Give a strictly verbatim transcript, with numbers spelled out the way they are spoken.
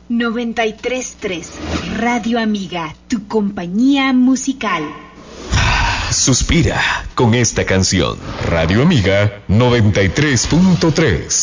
noventa y tres punto tres Radio Amiga, tu compañía musical. Suspira con esta canción. Radio Amiga noventa y tres punto tres.